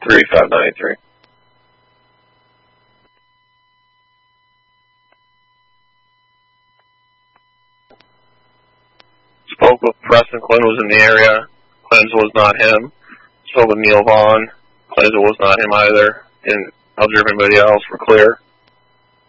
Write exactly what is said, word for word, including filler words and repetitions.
three five nine three. Spoke with Preston. Clinton was in the area. Clinton was not him. Spoke with Neil Vaughn. Clinton was not him either. Didn't observe anybody else. We're clear.